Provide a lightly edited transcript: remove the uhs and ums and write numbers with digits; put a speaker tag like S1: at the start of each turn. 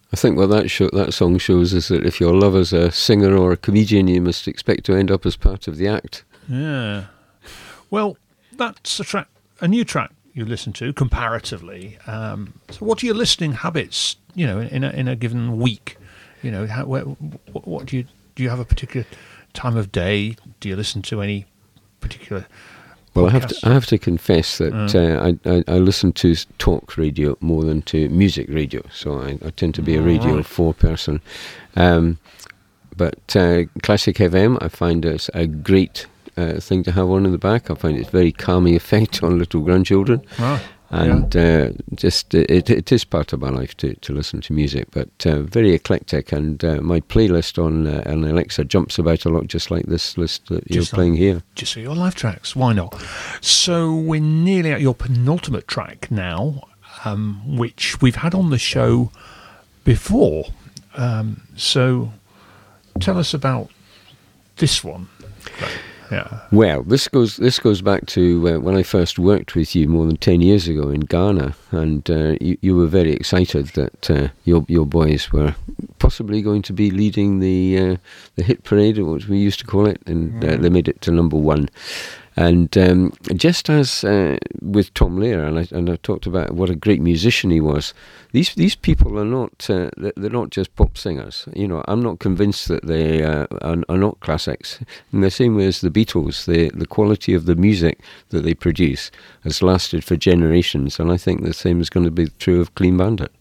S1: I think what that song shows is that if your love is a singer or a comedian, you must expect to end up as part of the act.
S2: Yeah. Well, that's a new track you listen to comparatively. So, what are your listening habits? In a given week. What do you have a particular time of day? Do you listen to any particular?
S1: Well, I have to confess that I listen to talk radio more than to music radio, so I tend to be a Radio 4 person. But Classic FM, I find it's a great thing to have on in the back. I find it's very calming effect on little grandchildren. And it is part of my life to listen to music, but very eclectic, and my playlist on Alexa jumps about a lot, just like this list that you're playing here.
S2: Just your live tracks, why not? So we're nearly at your penultimate track now, which we've had on the show before. So tell us about this one. Yeah.
S1: Well, this goes back to when I first worked with you more than 10 years ago in Ghana, and you were very excited that your boys were possibly going to be leading the hit parade, or what we used to call it, and they made it to number 1. And just as with Tom Lehrer, and I talked about what a great musician he was. These people are not they're not just pop singers. I'm not convinced that they are not classics. In the same way as the Beatles, the quality of the music that they produce has lasted for generations, and I think the same is going to be true of Clean Bandit.